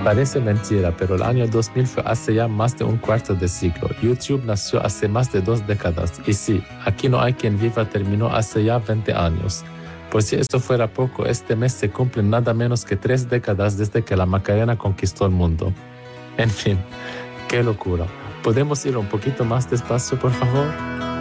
Parece mentira, pero el año 2000 fue hace ya más de un cuarto de siglo. YouTube nació hace más de 2 décadas. Y sí, Aquí no hay quien viva terminó hace ya 20 años. Por si esto fuera poco, este mes se cumplen nada menos que 3 décadas desde que la Macarena conquistó el mundo. En fin, qué locura. ¿Podemos ir un poquito más despacio, por favor?